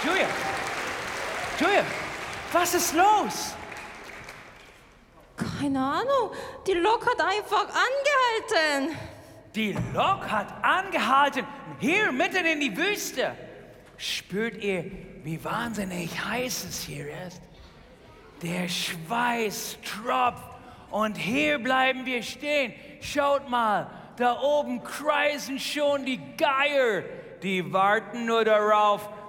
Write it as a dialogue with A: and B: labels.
A: Julia! Julia! Was ist los?
B: Keine Ahnung, die Lok hat einfach angehalten.
A: Die Lok hat angehalten, hier mitten in die Wüste. Spürt ihr, wie wahnsinnig heiß es hier ist? Der Schweiß tropft und hier bleiben wir stehen. Schaut mal, da oben kreisen schon die Geier. Die warten nur darauf,